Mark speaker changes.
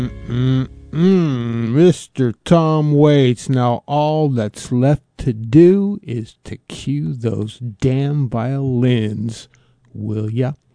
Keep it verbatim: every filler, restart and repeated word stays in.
Speaker 1: Mm-mm, Mister Tom Waits. Now all that's left to do is to cue those damn violins, will ya?